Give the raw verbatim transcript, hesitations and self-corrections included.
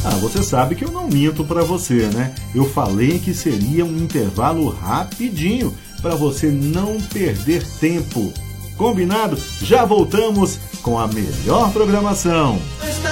Ah, você sabe que eu não minto pra você, né? Eu falei que seria um intervalo rapidinho para você não perder tempo. Combinado? Já voltamos com a melhor programação. Está